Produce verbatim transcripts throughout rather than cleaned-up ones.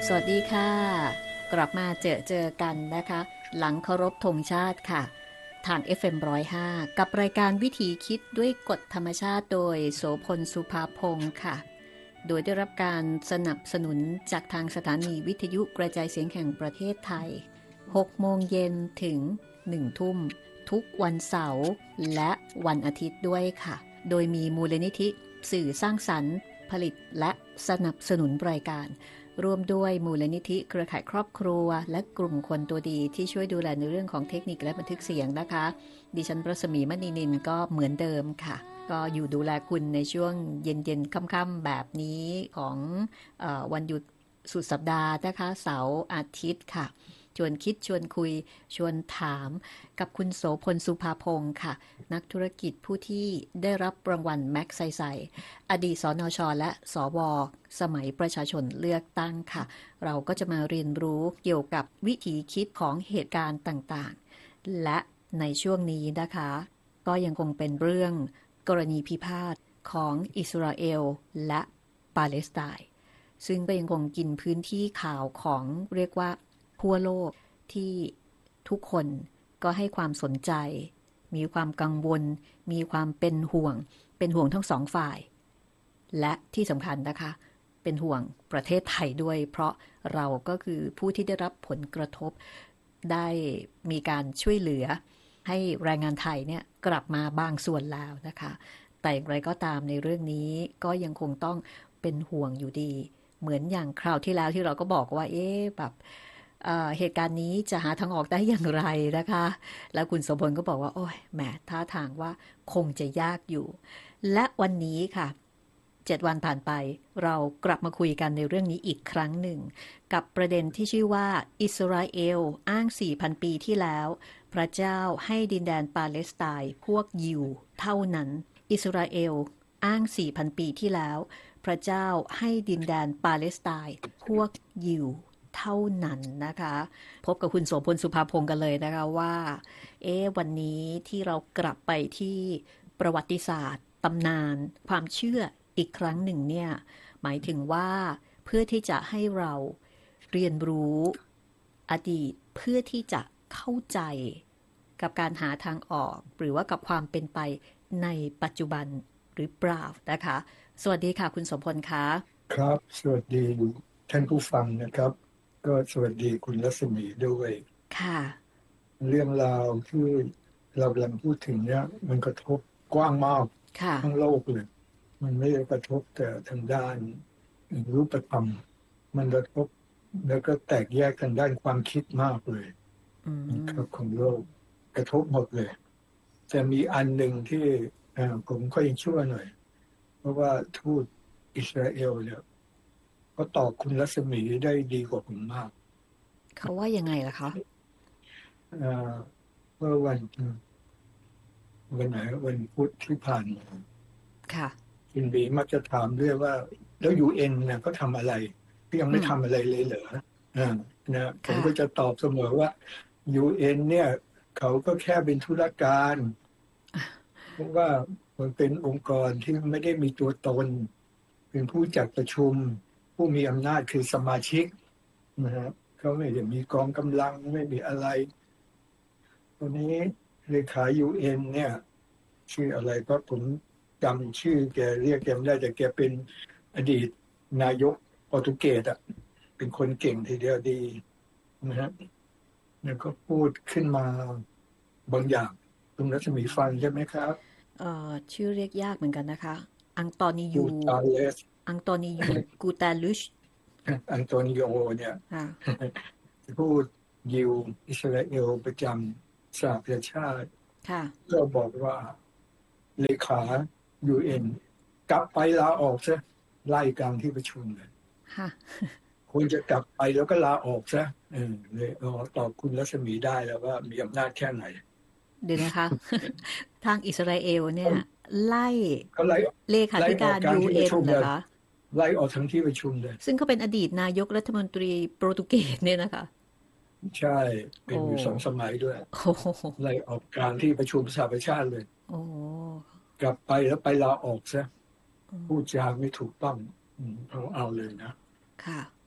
วัสดีค่ะกลับมาเจอเจอกันนะคะหลังเคารพธงชาติค่ะทาง เอฟ เอ็ม หนึ่งศูนย์ห้า กับรายการวิถีคิดด้วยกฎธรรมชาติโดยโสพลสุภาพงศ์ค่ะโดยได้รับการสนับสนุนจากทางสถานีวิทยุกระจายเสียงแห่งประเทศไทยหกโมงเย็นถึงหนึ่งทุ่มทุกวันเสาร์และวันอาทิตย์ด้วยค่ะโดยมีมูลนิธิสื่อสร้างสรรค์ผลิตและสนับสนุนรายการร่วมด้วยมูลนิธิเครือข่ายครอบครัวและกลุ่มคนตัวดีที่ช่วยดูแลในเรื่องของเทคนิคและบันทึกเสียงนะคะดิฉันรัศมีมณีนินก็เหมือนเดิมค่ะก็อยู่ดูแลคุณในช่วงเย็นๆค่ำๆแบบนี้ของเออวันหยุดสุดสัปดาห์นะคะเสาร์อาทิตย์ค่ะชวนคิดชวนคุยชวนถามกับคุณโสพลสุภาพงศ์ค่ะนักธุรกิจผู้ที่ได้รับรางวัลแม็กไซไซอดีตสนชและสวสมัยประชาชนเลือกตั้งค่ะเราก็จะมาเรียนรู้เกี่ยวกับวิถีคิดของเหตุการณ์ต่างๆและในช่วงนี้นะคะก็ยังคงเป็นเรื่องกรณีพิพาทของอิสราเอลและปาเลสไตน์ซึ่งก็ยังคงกินพื้นที่ข่าวของเรียกว่าทั่วโลกที่ทุกคนก็ให้ความสนใจมีความกังวลมีความเป็นห่วงเป็นห่วงทั้งสองฝ่ายและที่สำคัญนะคะเป็นห่วงประเทศไทยด้วยเพราะเราก็คือผู้ที่ได้รับผลกระทบได้มีการช่วยเหลือให้แรงงานไทยเนี่ยกลับมาบางส่วนแล้วนะคะแต่อย่างไรก็ตามในเรื่องนี้ก็ยังคงต้องเป็นห่วงอยู่ดีเหมือนอย่างคราวที่แล้วที่เราก็บอกว่าเอ๊ะแบบเอ่อเหตุการณ์นี้จะหาทางออกได้อย่างไรนะคะแล้วคุณสมพลก็บอกว่าโอ้ยแหมท่าทางว่าคงจะยากอยู่และวันนี้ค่ะเจ็ดวันผ่านไปเรากลับมาคุยกันในเรื่องนี้อีกครั้งหนึ่งกับประเด็นที่ชื่อว่าอิสราเอลอ้าง สี่พัน ปีที่แล้วพระเจ้าให้ดินแดนปาเลสไตน์พวกยิวเท่านั้นอิสราเอลอ้าง สี่พัน ปีที่แล้วพระเจ้าให้ดินแดนปาเลสไตน์พวกยิวเท่านั้นนะคะพบกับคุณโสพลสุภาพงศ์กันเลยนะคะว่าเอ๊ะวันนี้ที่เรากลับไปที่ประวัติศาสตร์ตำนานความเชื่ออีกครั้งหนึ่งเนี่ยหมายถึงว่าเพื่อที่จะให้เราเรียนรู้อดีตเพื่อที่จะเข้าใจกับการหาทางออกหรือว่ากับความเป็นไปในปัจจุบันหรือเปล่านะคะสวัสดีค่ะคุณสมพลคะครับสวัสดีท่านผู้ฟังนะครับก็สวัสดีคุณรัศมีด้วยค่ะเรื่องราวที่เรากำลังพูดถึงเนี่ยมันกระทบกว้างมากค่ะทั้งโลกเลยมันไม่ได้กระทบแต่ทางด้านรูปธรรมมันกระทบแล้วก็แตกแยกทางด้านความคิดมากเลยอืมนะครับของโลกกระทบหมดเลยจะมีอันหนึ่งที่อ่าผมค่อยชั่วหน่อยเพราะว่าทูตอิสราเอลเนี่ยก็ตอบคุณรัศมีได้ดีกว่าผมมากเขาว่ายังไงล่ะคะเอ่อเมื่อวันวันไหนวันพุธที่ผ่านมาค่ะคุณบีมักจะถามเรื่องว่าแล้วยูเอ็นเนี่ยเขาทำอะไรที่ยังอืมไม่ทำอะไรเลยเหรออ่านะผมค่ะก็จะตอบเสมอว่ายูเอ็นเนี่ยเขาก็แค่เป็นธุรการเพราะว่ามันเป็นองค์กรที่ไม่ได้มีตัวตนเป็นผู้จัดประชุมผู้มีอำนาจคือสมาชิกนะฮะเขาไม่ได้มีกองกำลังไม่มีอะไรตอนนี้เลขายูเอ็นเนี่ยชื่ออะไรก็ผมจำชื่อแกเรียกแกไม่ได้แต่แกเป็นอดีตนายกโปรตุเกสอ่ะเป็นคนเก่งทีเดียวดีนะฮะแล้วก็พูดขึ้นมาบางอย่างคุณรัศมีฟังใช่ไหมครับเอ่อชื่อเรียกยากเหมือนกันนะคะอังตอนิกูยูตาเลสอังตอนิยูกูตาลุชอันโตนิโอเนี่ยค่ะพูดยิวอิสราเอลประจำสหประชาชาติค่ะก็บอกว่าเลขายูเอ็นกลับไปลาออกซะไล่กลางที่ประชุมเลยค่ะควรจะกลับไปแล้วก็ลาออกซะเออเลยเอาตอบคุณรัศมีได้แล้วว่ามีอำนาจแค่ไหนเดี๋ยวนะคะทางอิสราเอลเนี่ยไล่เขาไล่เลขาไล่ธิการออกกลางที่ประยู เอ็นชุมเลยนะคะไล่ออกทั้งที่ประชุมเลยซึ่งเขาเป็นอดีตนายกรัฐมนตรีโปรตุเกสเนี่ยนะคะใช่เป็โอ้นอยู่สองสมัยด้วยโอ้โหไล่ออกกลางที่ประชุมสหประชาชาติเลยโอ้กลับไปแล้วไปลาออกซะพูดจาไม่ถูกต้องอืมเอาเอาเลยนะค่ะ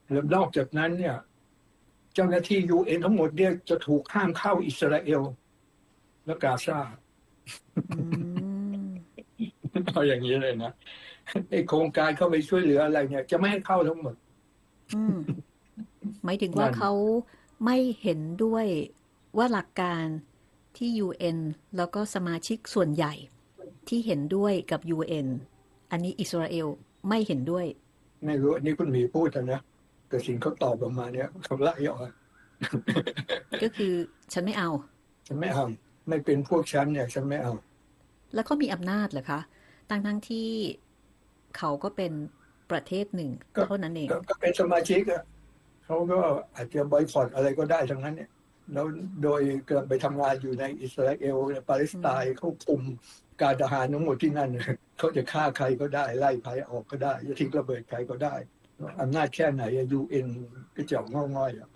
แล้วนอกจากนั้นเนี่ยเจ้าหน้าที่ ยู เอ็น ทั้งหมดเนี่ยจะถูกห้ามเข้าอิสราเอลและกาซาเอาอย่างนี้เลยนะไอโครงการเข้าไปช่วยเหลืออะไรเนี่ยจะไม่ให้เข้าทั้งหมดหมายถึงว่าเขาไม่เห็นด้วยว่าหลักการที่ ยู เอ็น แล้วก็สมาชิกส่วนใหญ่ที่เห็นด้วยกับ ยู เอ็น อันนี้อิสราเอลไม่เห็นด้วยไม่รู้อันนี้คุณหมีพูดนะแต่สิ่งเขาตอบออกมาเนี่ยเขาไล่ออกก็คือฉันไม่เอาฉันไม่เอาไม่เป็นพวกฉันเนี่ยฉันไม่เอาแล้วเขามีอำนาจเหรอคะตั้งทั้งที่เขาก็เป็นประเทศหนึ่งเท่านั้นเองก็เป็นสมาชิกอะเขาก็อาจจะบอยคอตอะไรก็ได้ทั้งนั้นเนี่ยแล้วโดยเกิดไปทำงานอยู่ในอิสราเอลปาเลสไตน์เขาคุมการทหารทั้งหมดที่นั่นเขาจะฆ่าใครก็ได้ไล่ใครออกก็ได้จะทิ้งระเบิดใครก็ได้อำนาจแค่ไหน ยู เอ็น ก็จะง่อยๆอ่ะ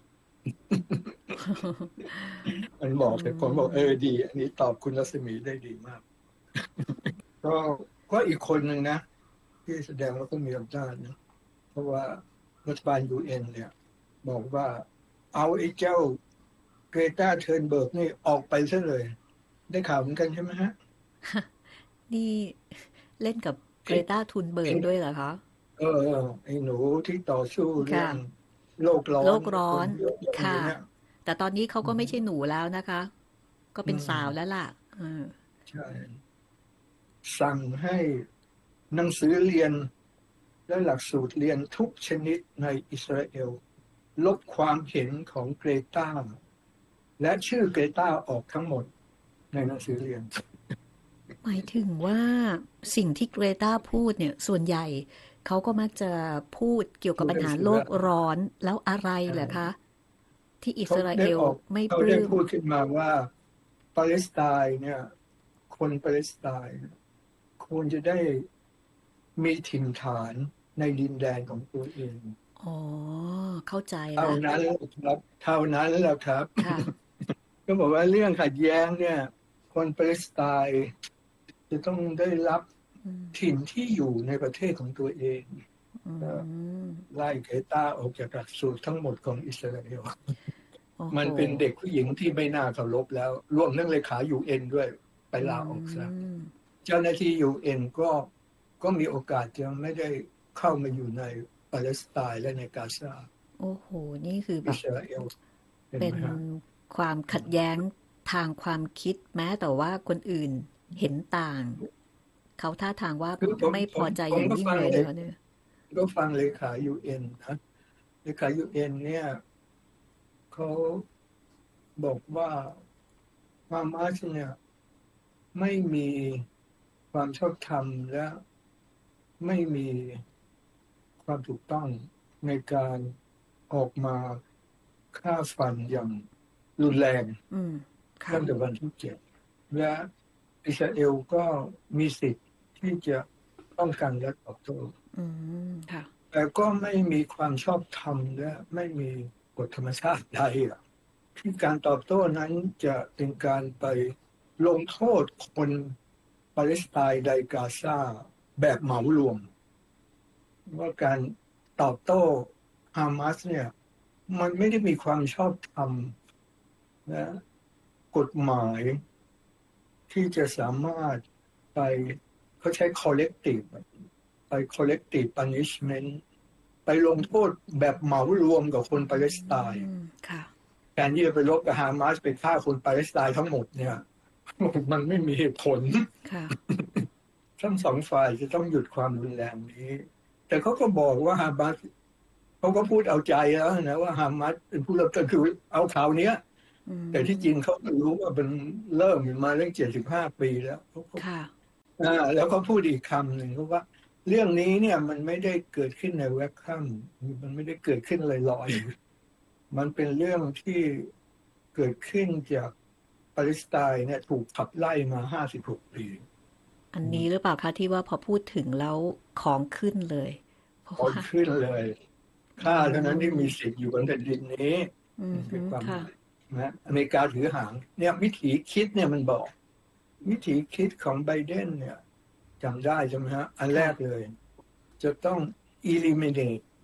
มันบอกแต่ผมบอกเออดีอันนี้ตอบคุณรัศมีได้ดีมากก็ก็อีกคนหนึ่งนะที่แสดงว่าก็มีอำนาจนะเพราะว่ารัฐบาล ยู เอ็น เนี่ยบอกว่าเอาไอ้เจ้าเกรตาเทิร์นเบิร์กนี่ออกไปซะเลยได้ข่าวเหมือนกันใช่ไหมฮะนี่เล่นกับเกรตาทูนเบิร์กด้วยเหรอคะเออไอ้หนูที่ต่อสู้เรื่องโลกร้อนโลกร้อนค่ะแต่ตอนนี้เขาก็ไม่ใช่หนูแล้วนะคะก็เป็นสาวแล้วล่ะใช่สั่งให้หนังสือเรียนและหลักสูตรเรียนทุกชนิดในอิสราเอลลบความเห็นของเกรตาและชื่อเกรตาออกทั้งหมดในหนังสือเรียนหมายถึงว่าสิ่งที่เกรตาพูดเนี่ยส่วนใหญ่เขาก็มักจะพูดเกี่ยวกับปัญหาโลกร้อนแล้วอะไรเหรอคะที่อิสราเอลไม่ปลื้มเขาได้พูดขึ้นมาว่าปาเลสไตน์เนี่ยคนปาเลสไตน์ควรจะได้มีถิ่นฐานในดินแดนของตัวเองอ๋อเข้าใจแล้วเท่านั้นครับเท่านั้นแหละครับก็บอกว่าเรื่องขัดแย้งเนี่ยคนปาเลสไตน์จะต้องได้รับถิ่นที่อยู่ในประเทศของตัวเองไล่เกตาออกจากหลักสูตรทั้งหมดของอิสราเอลมันเป็นเด็กผู้หญิงที่ไม่น่าเคารพแล้วรวมทั้งเลขา ยู เอ็น ด้วยไปลาออกซะเจ้าหน้าที่ ยู เอ็น ก็ก็มีโอกาสจะไม่ได้เข้ามาอยู่ในปาเลสไตน์และในกาซาโอ้โหนี่คือแบบเป็นความขัดแย้งทางความคิดแม้แต่ว่าคนอื่นเห็นต่างเขาท่าทางว่าไม่พอใจอย่างยิ่งเลยนะเนี่ยก็ฟังเลขา ยู เอ็น นะเลขา ยู เอ็น เนี่ยเขาบอกว่าฮามาสเนี่ยไม่มีความชอบธรรมและไม่มีความถูกต้องในการออกมาฆ่าฟันอย่างรุนแรงตั้งแต่วันที่เจ็ดและอิสราเอลก็มีสิทธิ์ที่จะป้องกันและตอบโต้แต่ก็ไม่มีความชอบธรรมและไม่มีกฎธรรมชาติใดที่การตอบโต้นั้นจะเป็นการไปลงโทษคนปาเลสไตน์ในกาซาแบบเหมารวมว่าการตอบโต้ฮามาสเนี่ยมันไม่ได้มีความชอบธรรมนะกฎหมายที่จะสามารถไปเขาใช้ collective ไป collective punishment ไปลงโทษแบบเหมารวมกับคนปาเลสไตน์แทนที่จะไปรบกับฮามาสไปฆ่าคนปาเลสไตน์ทั้งหมดเนี่ยมันไม่มีเหตุผลทั้งสองฝ่ายจะต้องหยุดความรุนแรงนี้แต่เขาก็บอกว่าฮามาสเขาก็พูดเอาใจแล้วนะว่าฮามาสเป็นผู้รับก็คือเอาข่าวนี้แต่ที่จริงเขาก็รู้ว่ามันเริ่มมาเรื่องเจ็ดสิบห้าปีแล้วค่ะอ่าแล้วเขาพูดอีกคำหนึ่งเขาว่าเรื่องนี้เนี่ยมันไม่ได้เกิดขึ้นในแวคคัมมันไม่ได้เกิดขึ้นลอยๆมันเป็นเรื่องที่เกิดขึ้นจากปาเลสไตน์เนี่ยถูกขับไล่มาห้าสิบหกปีอันนี้หรือเปล่าคะที่ว่าพอพูดถึงแล้วของขึ้นเลยของขึ้นเลยข้าเท่านั้นที่มีสิทธิ์อยู่บนแผ่นดินนี้คือความนะอเมริกาถือหางเนี่ยวิถีคิดเนี่ยมันบอกวิถีคิดของไบเดนเนี่ยจำได้ใช่ไหมฮะอันแรกเลยจะต้อง eliminate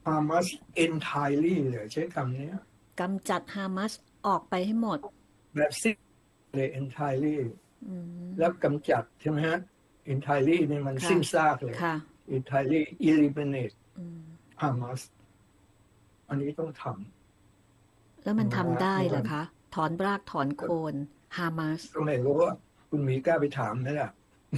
Hamas entirely เลยใช้คำนี้กำจัดฮามาสออกไปให้หมดแบบสิ้นเลย entirely อืมแล้วกำจัดใช่ไหมฮะ entirely นี่มันค่ะสิ้นซากเลยค่ะ entirely eliminate อืม Hamas อันนี้ต้องทแล้วำมันนะฮะทำได้เหรมัอนคะ ถอนรากถอนโคนฮามาสก็ไม่รู้ว่าคุณหมีกล้าไปถามไหมล่ะ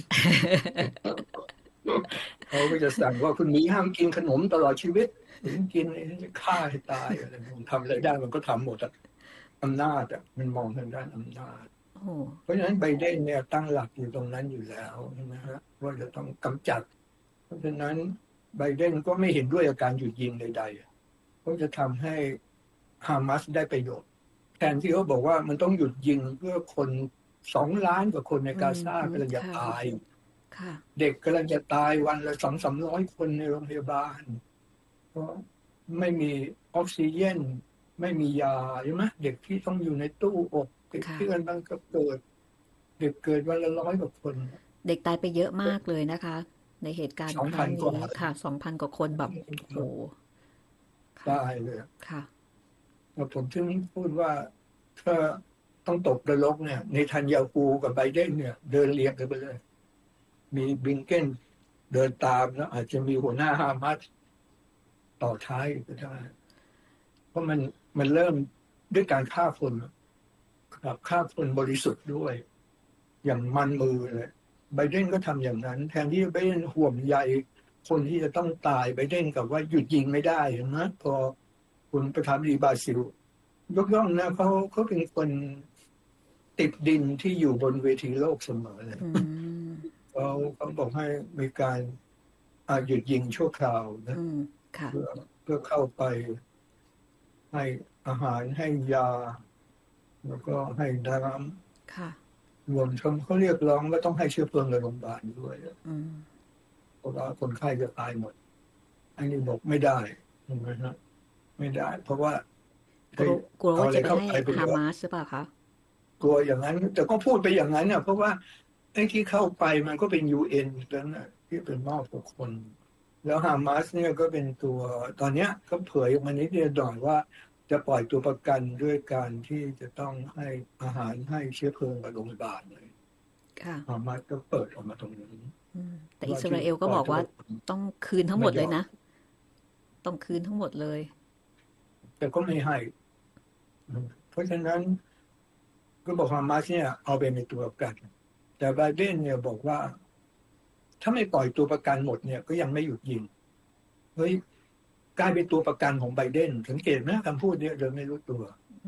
เขาก็จะสั่งว่าคุณหมีห้ามกินขนมตลอดชีวิตถึงกินจะฆ่าให้ตายอะไรมันทำอะไรได้มันก็ทำหมดอะอำนาจอะมันมองทางด้านอำนาจเพราะฉะนั้นไบเดนเนี่ยตั้งหลักอยู่ตรงนั้นอยู่แล้วใช่ไหมฮะว่าจะต้องกำจัดเพราะฉะนั้นไบเดนก็ไม่เห็นด้วยกับการหยุดยิงใดๆก็จะทำให้ฮามาสได้ประโยชน์แทนที่เขาบอกว่ามันต้องหยุดยิงเพื่อคนสองล้านกว่าคนในกาซากำลังจะตายเด็กกำลังจะตายวันละสองสามร้อยคนในโรงพยาบาลเพราะไม่มีออกซิเจนไม่มียาใช่ไหมเด็กที่ต้องอยู่ในตู้อบเด็กที่กำลังจะเกิดเด็กเกิดวันละร้อยกว่าคนเด็กตายไปเยอะมากเลยนะคะในเหตุการณ์ครั้งนี้ค่ะสองพันกว่าคนแบบโอ้ตายเลยค่ะผมถึงพูดว่าถ้าต้องตกนรกเนี่ยในทันยาฮูกับไบเดนเนี่ยเดินเรียงกันไปเลยมีบลิงเกนเดินตามแล้วอาจจะมีหัวหน้าฮามาสต่อท้ายก็ได้เพราะมันมันเริ่มด้วยการฆ่าคนครับฆ่าคนบริสุทธิ์ด้วยอย่างมันมือเลยไบเดนก็ทำอย่างนั้นแทนที่ไบเดนห่วงใยคนที่จะต้องตายไบเดนกับว่าหยุดยิงไม่ได้นะพอคุณประธานาธิบดีบราซิลยกย่องนะเขาเขาเป็นคนติดดินที่อยู่บนเวทีโลกเสมอเลยเขาเขาบอกให้มีการหยุดยิงชั่วคราวนะเพื่อเพื่อเข้าไปให้อาหารให้ยาแล้วก็ให้น้ำรวมทั้งเขาเรียกร้องว่าต้องให้เชื้อเพลิงในโรงพยาบาลด้วยเพราะว่าคนไข้จะตายหมดอันนี้บอกไม่ได้ใช่ไหมครับไม่ได้เพราะว่ากลัวว่าจะไปให้ฮามาสหรือเปล่าคะกลัวอย่างนั้นแต่ก็พูดไปอย่างนั้นน่ะเพราะว่าไอ้ที่เข้าไปมันก็เป็น ยู เอ็น แล้วนะที่เป็นมอบกับคนแล้วฮามาสเนี่ยก็เป็นตัวตอนนี้ก็เผยออกมานิดเดียวหน่อยว่าจะปล่อยตัวประกันด้วยการที่จะต้องให้อาหารให้เชื้อเพลิงกับโรงพยาบาลเลยฮามาสก็เปิดออกมาตรงนี้แต่อิสราเอลก็บอกว่าต้องคืนทั้งหมดเลยนะต้องคืนทั้งหมดเลยแต่ก็ไม่ให้เพราะฉะนั้นก็บอกฮามาสเนี่ยเอาไปเป็นตัวประกันแต่ไบเดนเนี่ยบอกว่าถ้าไม่ปล่อยตัวประกันหมดเนี่ยก็ยังไม่หยุดยิงเฮ้ยกลายเป็นตัวประกันของไบเดนสังเกตไหมคำพูดนี้โดยไม่รู้ตัว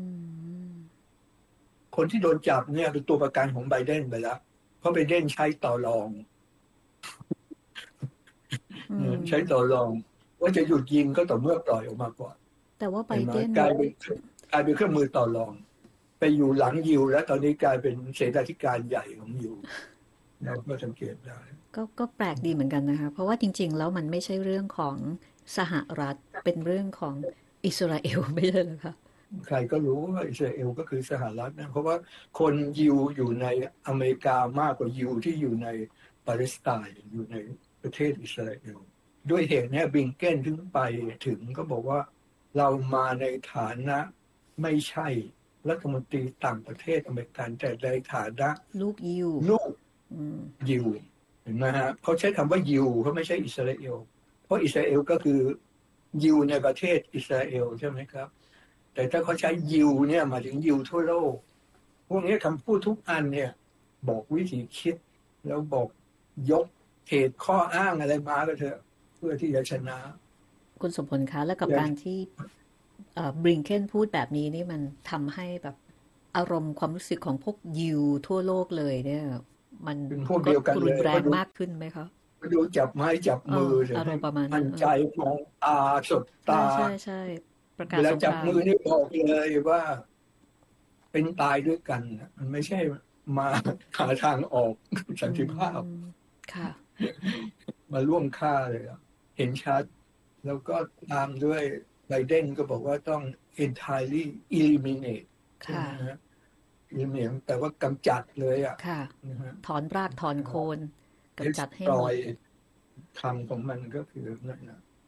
คนที่โดนจับเนี่ยเป็นตัวประกันของไบเดนไปแล้วเพราะไบเดนใช้ต่อรองใช้ต่อรองว่าจะหยุดยิงก็ต่อเมื่อปล่อยออกมาก่อนแต่ว่าไบเดนกลายเป็นกลายเป็นเครื่องมือต่อรองไปอยู่หลังยิวแล้วตอนนี้กลายเป็นเสนาธิการใหญ่ของยิวเราก็สังเกตได้ก็ก็แปลกดีเหมือนกันนะคะเพราะว่าจริงๆแล้วมันไม่ใช่เรื่องของสหรัฐเป็นเรื่องของอิสราเอลไม่ใช่หรอคะใครก็รู้ว่าอิสราเอลก็คือสหรัฐนะเพราะว่าคนยิวอยู่ในอเมริกามากกว่ายิวที่อยู่ในปาเลสไตน์อยู่ในประเทศอิสราเอลด้วยเหตุนี้บิงเกนถึงไปถึงก็บอกว่าเรามาในฐานะไม่ใช่รัฐมนตรีต่างประเทศอเมริกันแต่ในฐานะลูกยิวลูกยิวเห็นไหมฮะเขาใช้คำว่ายิวเขาไม่ใช่อิสราเอลเพราะอิสราเอลก็คือยิวในประเทศอิสราเอลใช่ไหมครับแต่ถ้าเขาใช้ยิวเนี่ยหมายถึงยิวทั่วโลกพวกนี้คำพูดทุกอันเนี่ยบอกวิธีคิดแล้วบอกยกเหตุข้ออ้างอะไรมาก็เถอะเพื่อที่จะชนะคุณสมพลคะแล้วกับการที่บริงเคนพูดแบบนี้นี่มันทำให้แบบอารมณ์ความรู้สึกของพวกยิวทั่วโลกเลยเนี่ยมันก็รุนแรงมากขึ้นไหมคะดูจับไม้จับมืออารมณ์ประมาณนั้นใจมองตาสบตาใช่ใช่ประกาศเวลาจับมือนี่บอกเลยว่าเป็นตายด้วยกันมันไม่ใช่มาหาทางออกสันติภาพค่ะมาร่วมฆ่าเลยเห็นชัดแล้วก็ตามด้วยไบเดนก็บอกว่าต้อง entirely eliminate ค่ะ eliminate แต่ว่ากำจัดเลยอ่ะถอนรากถอนโคนกำจัดให้หมดคำของมันก็คือนั่นนะ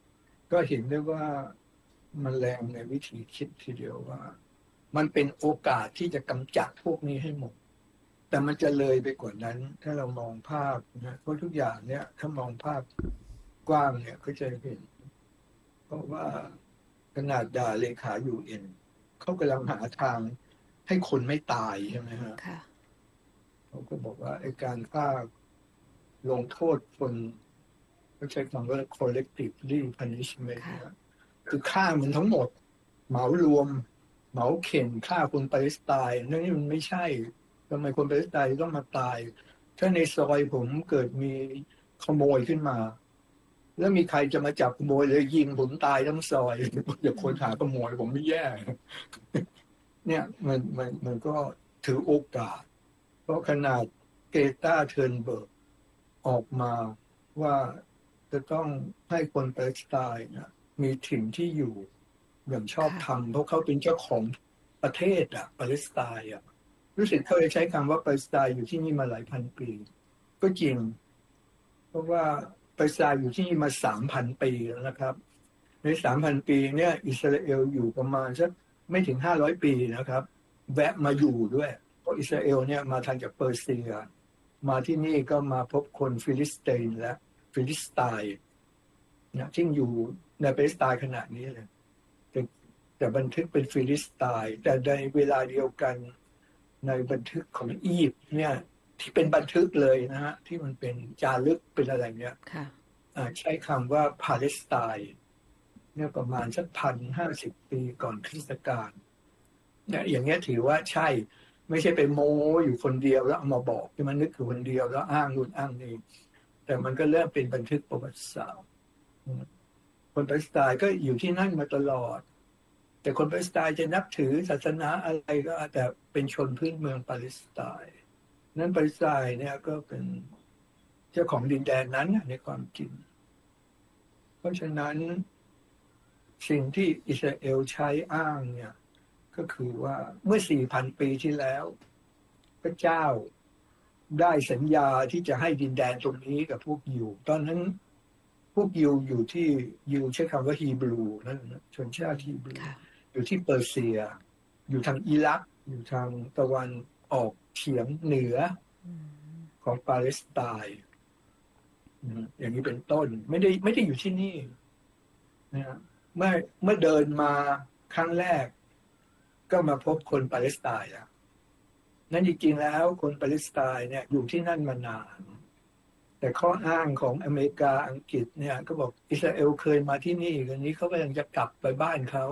ก็เห็นได้ว่ามันแรงในวิธีคิดทีเดียวว่ามันเป็นโอกาสที่จะกำจัดพวกนี้ให้หมดแต่มันจะเลยไปกว่านั้นถ้าเรามองภาพนะเพราะทุกอย่างเนี่ยถ้ามองภาพกว้างเนี่ยก็จะเห็นเพราะว่าขนาดด่าเลขายูเอ็นเขากำลังหาทางให้คนไม่ตายใช่ไหมฮะเขาก็บอกว่าไอ้การฆ่าลงโทษคนก็ใช้คำว่า collectively punishment คือฆ่ามันทั้งหมดเหมารวมเหมาเข่นฆ่าคนปาเลสไตน์นั่นนี่มันไม่ใช่ทำไมคนปาเลสไตน์ต้องมาตายถ้าในซอยผมเกิดมีขโมยขึ้นมาแล้วมีใครจะมาจับขโมยเลยยิงผมตายทั้งซอยอย่าคนหาขโมยผมไม่แย่เนี่ยมันมันมันก็ถือโอกาสเพราะขนาดเกตาเทิร์นเบิร์กออกมาว่าจะต้องให้คนปาเลสไตน์นะมีถิ่นที่อยู่อย่างชอบธรรมเพราะเขาเป็นเจ้าของประเทศอ่ะปาเลสไตน์อ่ะรู้สึกเขาจะใช้คำว่าปาเลสไตน์อยู่ที่นี่มาหลายพันปีก็จริงเพราะว่าปาเลสไตน์อยู่ที่นี่มาสามพันปีแล้วนะครับในสามพันปีเนี่ยอิสราเอลอยู่ประมาณสักไม่ถึงห้าร้อยปีนะครับแวะมาอยู่ด้วยเพราะอิสราเอลเนี่ยมาทางจากเปอร์เซียมาที่นี่ก็มาพบคนฟิลิสเตียนและฟิลิสไตน์นะที่อยู่ในปาเลสไตน์ขณะนี้เลยแต่แต่บันทึกเป็นฟิลิสไตน์แต่ในเวลาเดียวกันในบันทึกของอียิปต์เนี่ยที่เป็นบันทึกเลยนะฮะที่มันเป็นจารึกเป็นอะไรเนี่ยใช้คำว่าปาเลสไตน์เนี่ยประมาณสักพันห้าสิบปีก่อนคริสตกาลเนี่ยอย่างเงี้ยถือว่าใช่ไม่ใช่ไปโม้อยู่คนเดียวแล้วเอามาบอกที่มันนึกอยู่คนเดียวแล้วอ้างนู่นอ้างนี่แต่มันก็เริ่มเป็นบันทึกประวัติศาสตร์คนปาเลสไตน์ก็อยู่ที่นั่นมาตลอดแต่คนปาเลสไตน์จะนับถือศาสนาอะไรก็แต่เป็นชนพื้นเมืองปาเลสไตน์นั้นปาเลสไตน์เนี่ยก็เป็นเจ้าของดินแดนนั้นในความจริงเพราะฉะนั้นสิ่งที่อิสราเอลใช้อ้างเนี่ยก็คือว่าเมื่อ สี่พัน ปีที่แล้วพระเจ้าได้สัญญาที่จะให้ดินแดนตรงนี้กับพวกยิวตอนนั้นพวกยิวอยู่ที่ยิวใช้คำว่าฮีบรูนั่นชนชาติฮีบรูอยู่ที่เปอร์เซียอยู่ทางอิรักอยู่ทางตะวันออกเฉียงเหนือของปาเลสไตน์อย่างนี้เป็นต้นไม่ได้ไม่ได้อยู่ที่นี่นะเมื่อเมื่อเดินมาครั้งแรกก็มาพบคนปาเลสไตน์อ่ะนั่นจริงๆแล้วคนปาเลสไตน์เนี่ยอยู่ที่นั่นมานานแต่ข้ออ้างของอเมริกาอังกฤษเนี่ยก็บอกอิสราเอลเคยมาที่นี่กันนี้เขาก็ยังจะกลับไปบ้านเขา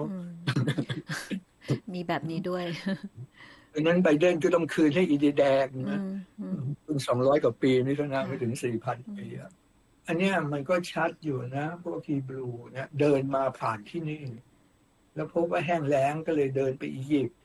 มีแบบนี้ด้วยดังนั้นไบเดนก็ต้องคืนให้อินเดียแดงนะเพิ่งสองร้อยกว่าปีนี่เท่านั้นไม่ถึงสี่พันปีอันนี้มันก็ชัดอยู่นะพวกฮีบรูเนี่ยเดินมาผ่านที่นี่แล้วพบว่าแห้งแล้งก็เลยเดินไปอียิปต์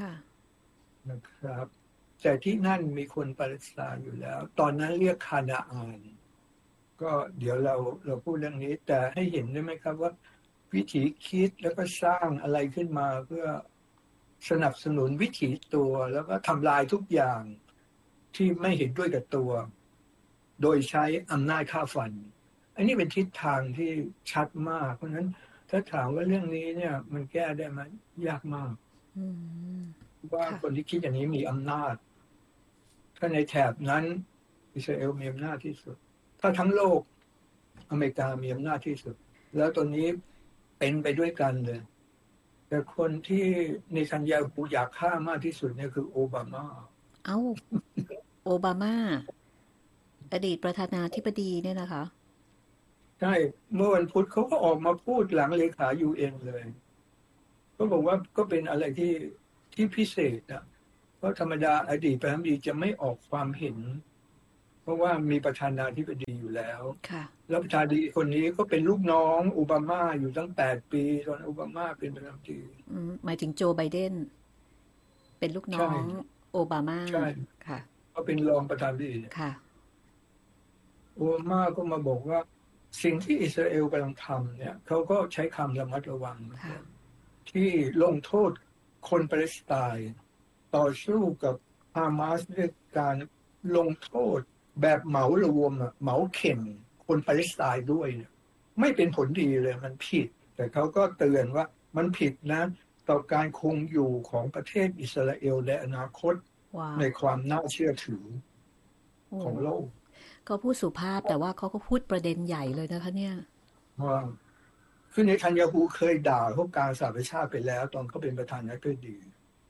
นะครับแต่ที่นั่นมีคนปาเลสไตน์อยู่แล้วตอนนั้นเรียกคานาอานก็เดี๋ยวเราเราพูดเรื่องนี้แต่ให้เห็นได้ไหมครับว่าวิถีคิดแล้วก็สร้างอะไรขึ้นมาเพื่อสนับสนุนวิถีตัวแล้วก็ทำลายทุกอย่างที่ไม่เห็นด้วยกับตัวโดยใช้อำนาจฆ่าฟันอันนี้เป็นทิศทางที่ชัดมากเพราะฉะนั้นถ้าถามว่าเรื่องนี้เนี่ยมันแก้ได้ไหมยากมากว่าคนที่คิดอย่างนี้มีอำนาจถ้าในแถบนั้นอิสราเอลมีอำนาจที่สุดถ้าทั้งโลกอเมริกามีอำนาจที่สุดแล้วตัวนี้เป็นไปด้วยกันเลยแต่คนที่ในทันยาฮูอยากฆ่ามากที่สุดเนี่ยคือโอบามาเอ้าโอบามาอดีตประธานาธิบดีเนี่ยนะคะใช่เมื่อวันพุธเขาก็ออกมาพูดหลังเลขา ยู เอ็น เลยก็บอกว่าก็เป็นอะไรที่ที่พิเศษอ่ะเพราะธรรมดาอดีตประธานาธิบดีจะไม่ออกความเห็นเพราะว่ามีประธานาธิบดีอยู่แล้วแล้วประธานาธิบดีคนนี้ก็เป็นลูกน้องโอบามาอยู่ตั้งแปดปีตอนโอบามาเป็นประธานาธิบดีหมายถึงโจไบเดนเป็นลูกน้องโอบามาใช่ค่ะก็เป็นรองประธานาธิบดีค่ะโอบามาก็มาบอกว่าสิ่งที่อิสราเอลกำลังทำเนี่ยเขาก็ใช้คำระมัดระวังที่ลงโทษคนปาเลสไตน์ต่อสู้กับฮามาสด้วยการลงโทษแบบเหมารวมเหมาเข่งคนปาเลสไตน์ด้วยเนี่ยไม่เป็นผลดีเลยมันผิดแต่เขาก็เตือนว่ามันผิดนะต่อการคงอยู่ของประเทศอิสราเอลและอนาคตว้าในวความน่าเชื่อถือโอ้ของโลกเขาพูดสุภาพแต่ว่าเขาก็พูดประเด็นใหญ่เลยนะคะเนี่ยว่าคือในทันยาฮูเคยด่าพวกการสหประชาติไปแล้วตอนเขาเป็นประธานาธิบดี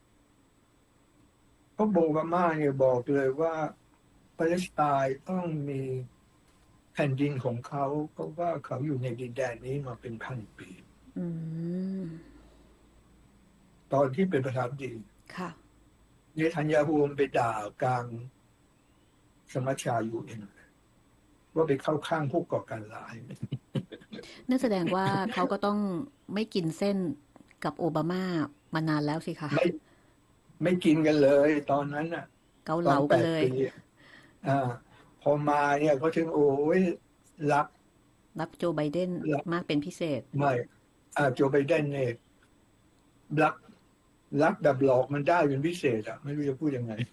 เพราะโอบามาเนี่ยบอกเลยว่าปาเลสไตน์ต้องมีแผ่นดินของเขาเพราะว่าเขาอยู่ในดินแดนนี้มาเป็นพันปีอืมตอนที่เป็นประธานาธิบดีค่ะเนทันยาฮูไปด่ากลางสมัชชายูเอ็นว่าไปเข้าข้างผู้ก่อการร้ายนั่นแสดงว่าเขาก็ต้องไม่กินเส้นกับโอบามามานานแล้วสิคะไม่ไม่กินกันเลยตอนนั้นน่ะเกาตอนเหลากันเลยแปดปีอ่าพอมาเนี่ยเขาถึงโอ้ยรักรักโจไบเดนรักมากเป็นพิเศษไม่อ่าโจไบเดนเนี่ยรักรักแบบหลอกมันได้เป็นพิเศษอ่ะไม่รู้จะพูดยังไง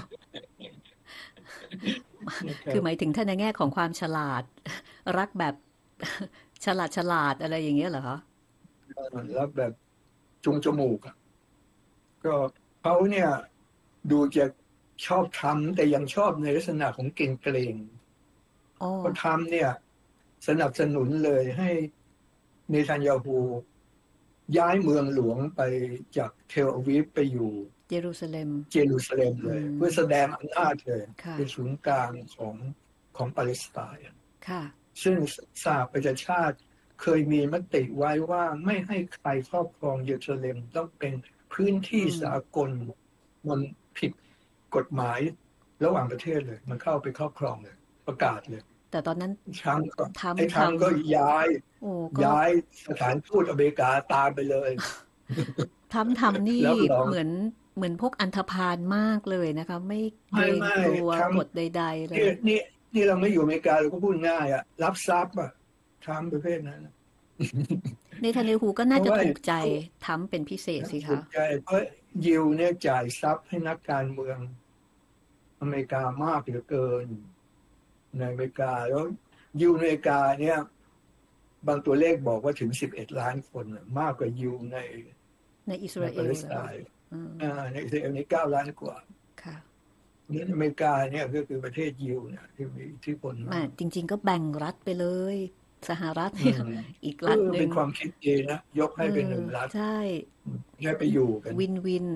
นะครับคือหมายถึงท่านในแง่ของความฉลาดรักแบบฉลาดฉลาดอะไรอย่างเงี้ยเหรอคะรักแบบจุงจมูกอ่ะก็เขาเนี่ยดูจะชอบทำแต่ยังชอบในลักษณะของเกรงเกรงอ๋อก็ทำเนี่ยสนับสนุนเลยให้เนทันยาฮูย้ายเมืองหลวงไปจากเทลอาวีฟไปอยู่เยรูซาเล็มเยรูซาเล็มอืเลยมเพื่อแสดงอำนาจเลยค่ะเป็นศูนย์กลางของของปาเลสไตน์ค่ะซึ่งสหประชาชาติเคยมีมติไว้ว่าไม่ให้ใครครอบครองเยรูซาเล็มต้องเป็นพื้นที่อืมสากลมันผิดกฎหมายระหว่างประเทศเลยมันเข้าไปครอบครองเลยประกาศเลยแต่ตอนนั้นทรัมป์ก็ทไอ้ำททรัมป์ก็ย้ายำโอ้ก็ย้ายสถานทูตอเมริกาตามไปเลยทำทำนี่แล้วรองเหมือนเหมือนพวกอันธพาลมากเลยนะคะไม่เกรงไม่ไม่กลัวทรัมป์กฎใดๆเลนี่ยนี่นี่เราไม่อยู่อเมริกาเราก็พูดง่ายอะรับทรัพย์อะทรัมป์ประเภทนั้นในทาเลฮูก็น่าเพราะว่าจะถูกใจทำเป็นพิเศษสิคะถูกใจเพราะยิวเนี่ยจ่ายทรัพย์ให้นักการเมืองอเมริกามากเหลือเกินในอเมริกาแล้วยิวในอเมริกาเนี่ยบางตัวเลขบอกว่าถึงสิบเอ็ดล้านคนมากกว่ายิวในในอิสในราเอลเหรอปาเลสไตน์อืมอ่าในอิสราเอลนี่เก้าล้านกว่าค่ะนี่อเมริกาเนี่ยก็คือประเทศยิวเนี่ยที่มีอิทธิพลมามากจริงๆก็แบ่งรัฐไปเลยสหรัฐอืเนี่ยมอีกเออรัฐหนึ่งเป็นความคิดดีนะยกเอให้เป็นหอนึ่งรัฐใช่ได้ไปอยู่กันวินวิน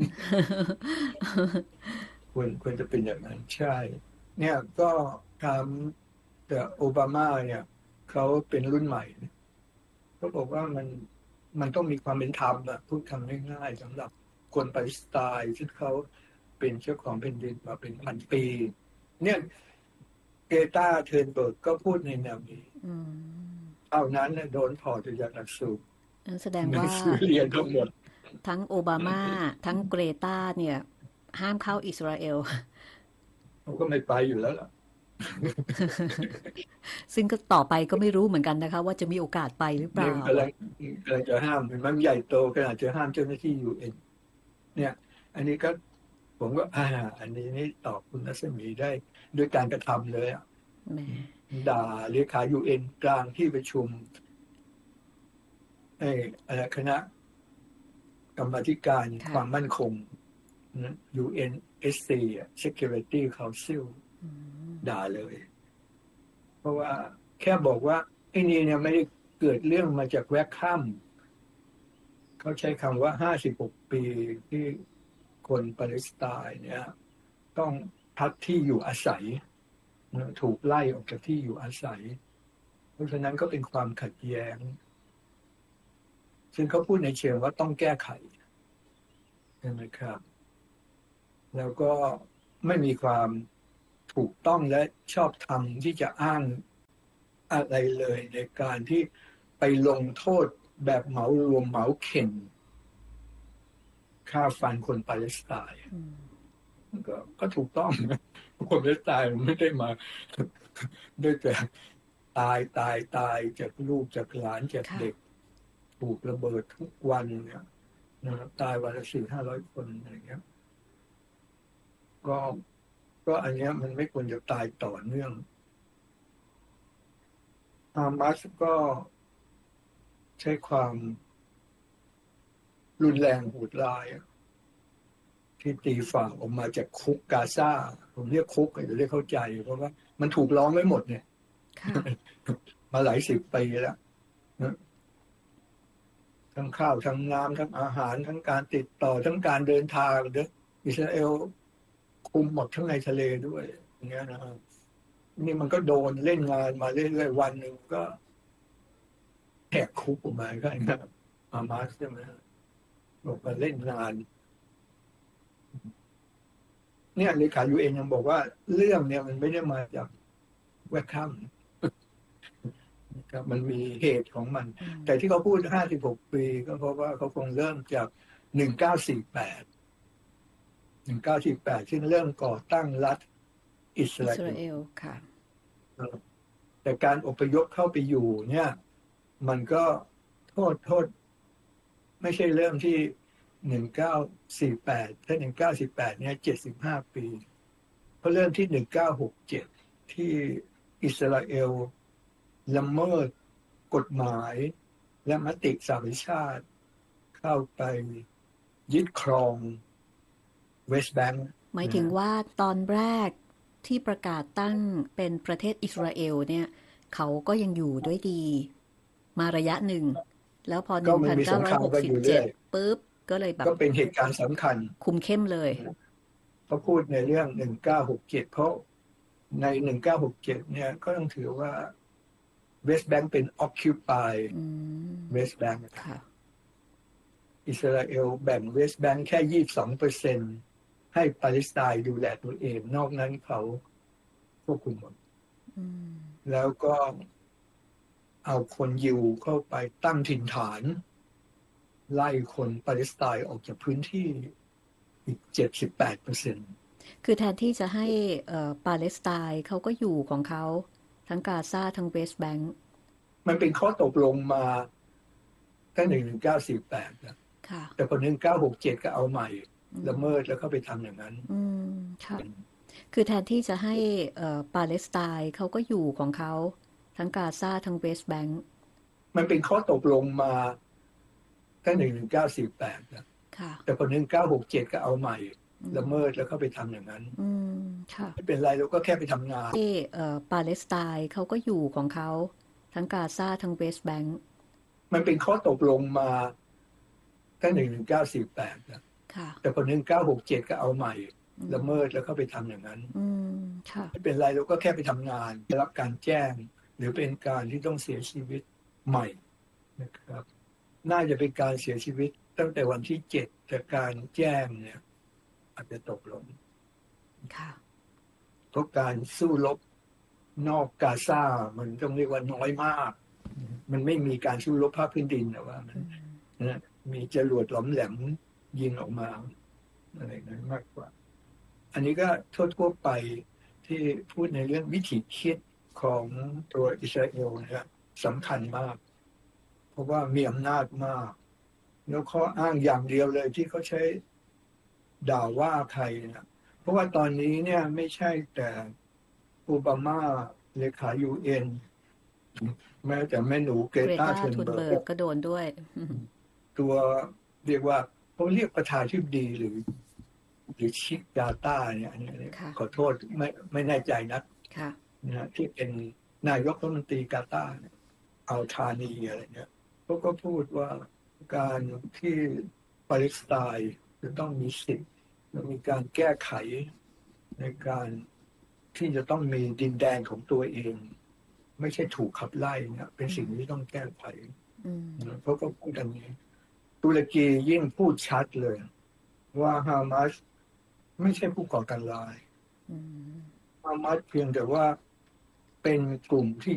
ควรควรจะเป็นอย่างนั้นใช่เนี่ยก็ทำแต่โอบามาเนี่ยเขาเป็นรุ่นใหม่เขาบอกว่ามันมันต้องมีความเป็นธรรมอะพูดคำง่ายๆสำหรับคนปาเลสไตน์ที่เขาเป็นเจ้าของแผ่นดินมาเป็นพันปีเนี่ยเกตาเทิร์นเบิร์กก็พูดในแนวนี้อืมเท่านั้นนะโดนถอดจากหลักสูตรนั่นแสดงหนังว่าสือเรียนทั้งหมดทั้งโอบามาทั้งเกรตาเนี่ยห้ามเข้าอิสราเอลเขาก็ไม่ไปอยู่แล้วล่ะซึ่งก็ต่อไปก็ไม่รู้เหมือนกันนะคะว่าจะมีโอกาสไปหรือเปนี่ล่ากำลังกำลังจะห้ามเป็นมันใหญ่โตขนาดจะห้ามเจ้าหน้าที่ยูเอ็นเนี่ย อันนี้ก็ผมก็อ่าอันนี้นี่ตอบคุณรัศมีได้ด้วยการกระทำเลยอ่ะแหมด่าเลขายูเอ็นกลางที่ประชุมไอ้อะไรคณะกรรมาธิการคค่ะวามมั่นคงนะ ยู เอ็น เอส ซี อ่ะ Security Council อืมด่าเลย เพราะว่าแค่บอกว่าไอ้นี่เนี่ยไม่ได้เกิดเรื่องมาจากแวกข้ามเขาใช้คำว่าห้าสิบหกปีที่คนปาเลสไตน์เนี่ยต้องพักที่อยู่อาศัยนะถูกไล่ออกจากที่อยู่อาศัย เพราะฉะนั้นก็เป็นความขัดแย้ง ซึ่งเขาพูดในเชิงว่าต้องแก้ไขนะครับ แล้วก็ไม่มีความถูกต้องและชอบธรรมที่จะอ้างอะไรเลยในการที่ไปลงโทษแบบเหมารวมเหมาเข็นฆ่าฟันคนปาเลสไตน์อืมก็ก็ถูกต้องนะคนปาเลสไตน์ไม่ได้มาด้วยแต่ตายตายตายจากลูกจากหลานจากค่ะเด็กถูกระเบิดทุกวันเนี่ยนะครับตายวันละสี่ห้าร้อยคนอะไรเงี้ยก็ก็อันเนี้ยมันไม่ควรจะตายต่อเนื่องฮามาสก็ใช้ความรุนแรงโหดร้ายที่ตีฝ่าออกมาจากคุกกาซาผมเรียกคุกจะเรียกเข้าใจเพราะว่ามันถูกล้อมไว้หมดเนี่ยมาหลายสิบปีแล้วทั้งข้าวทั้งน้ำทั้งอาหารทั้งการติดต่อทั้งการเดินทางเด้ออิสราเอลคุมหมดทั้งในทะเลด้วยอย่างเงี้ยนะนี่มันก็โดนเล่นงานมาเรื่อยๆวันหนึ่งก็แหกคุกออกมาก็อย่างเงี้ยฮามาสใช่ไหมบอกมาเล่นงานเนี่ยเลขายูเอ็นยังบอกว่าเรื่องเนี่ยมันไม่ได้มาจากแวคคัมครับมันมีเหตุของมันแต่ที่เขาพูดห้าสิบหกปีก็เพราะว่าเขาคงเริ่มจากหนึ่งเก้าสี่แปดหนึ่งเก้าสี่แปดซึ่งเริ่มก่อตั้งรัฐอิสราเอลค่ะแต่การอพยพเข้าไปอยู่เนี่ยมันก็โทษโทษไม่ใช่เริ่มที่หนึ่งเก้าสี่แปดถ้าหนึ่งเก้าสี่แปดเนี่ยเจ็ดสิบห้าปีเพราะเริ่มที่หนึ่งเก้าหกเจ็ดที่อิสราเอลละเมิดกฎหมายและมติสหประชาชาติเข้าไปยึดครองเวสต์แบงก์หมายถึงว่าตอนแรกที่ประกาศตั้งเป็นประเทศอิสราเอลเนี่ยเขาก็ยังอยู่ด้วยดีมาระยะหนึ่งแล้วพอหนึ่งพันเก้าร้อยหกสิบเจ็ดปุ๊บก็เลยแบบก็เป็นเหตุการณ์สำคัญคุมเข้มเลยเขาพูดในเรื่องหนึ่งเก้าหกเจ็ดเพราะในหนึ่งเก้าหกเจ็ดเนี่ยก็ต้องถือว่าเวสต์แบงก์เป็น occupy เวสต์แบงก์อิสราเอลแบ่งเวสต์แบงก์แค่ยี่สิบสองเปอร์เซ็นต์ให้ปาเลสไตน์ดูแลตัวเองนอกนั้นเขาควบคุมหมดแล้วก็เอาคนยิวเข้าไปตั้งถิ่นฐานไล่คนปาเลสไตน์ออกจากพื้นที่อีก เจ็ดสิบแปดเปอร์เซ็นต์คือแทนที่จะให้ปาเลสไตน์เขาก็อยู่ของเขาทั้งกาซาทั้งเวสต์แบงก์มันเป็นข้อตกลงมาตั้งแต่หนึ่งเก้าสี่แปดนะแต่พอหนึ่งเก้าหกเจ็ดก็เอาใหม่ละเมิดแล้วก็ไปทำอย่างนั้นอืมค่ะคือแทนที่จะให้ปาเลสไตน์เขาก็อยู่ของเขาทั้งกาซาทั้งเวสต์แบงก์มันเป็นข้อตกลงมาตั้งแต่หนึ่งเก้าสี่แปดนะแต่พอหนึ่งเก้าหกเจ็ดก็เอาใหม่ละเมิดแล้วก็ไปทำอย่างนั้นอืมค่ะไม่เป็นไรเราก็แค่ไปทำงานที่ปาเลสไตน์เขาก็อยู่ของเขาทั้งกาซาทั้งเวสต์แบงก์มันเป็นข้อตกลงมาตั้งแต่หนึ่งเก้าสี่แปดนะแต่พอหนึ่งเก้าหกเจ็ดก็เอาใหม่ละเมิดแล้วก็ไปทำอย่างนั้นอืมค่ะไม่เป็นไรเราก็แค่ไปทำงานได้รับการแจ้งหรือเป็นการที่ต้องเสียชีวิตใหม่นะครับน่าจะเป็นการเสียชีวิตตั้งแต่วันที่เจ็ดแต่การแจ้งเนี่ยอาจจะตกลงค่ะเพราะการสู้รบนอกกาซามันต้องเรียกว่าน้อยมากมันไม่มีการสู้รบภาคพื้นดินแต่ว่ามันนะมีจรวดหลอมแหลมยิงออกมาอะไรนั้นมากกว่าอันนี้ก็ทั่วๆไปที่พูดในเรื่องวิถีคิดของตัวอิสราเอลนะครับสำคัญมากเพราะว่ามีอำนาจมากแล้วข้ออ้างอย่างเดียวเลยที่เขาใช้ด่าว่าใครนะเพราะว่าตอนนี้เนี่ยไม่ใช่แต่โอบามาเลขายูเอ็นแม้แต่แม่หนูเกรตาเทนเบิร์กก็โดนด้วยตัวเรียกว่าเขาเรียกประธานธิบดีหรือหรือชิกดาต้าเนี่ยอันนี้ขอโทษไม่ไม่แน่ใจนักนะที่เป็นนายกรัฐมนตรีกาตาร์อัลธานีอะไรเนี่ยเขาก็พูดว่าการที่ปาเลสไตน์จะต้องมีสิทธิ์และมีการแก้ไขในการที่จะต้องมีดินแดนของตัวเองไม่ใช่ถูกขับไล่นะเป็นสิ่งที่ต้องแก้ไขเพราะก็พูดอย่างนี้ตุรกียิ่งพูดชัดเลยว่าฮามาสไม่ใช่ผู้ก่อการร้ายฮามาสเพียงแต่ว่าเป็นกลุ่มที่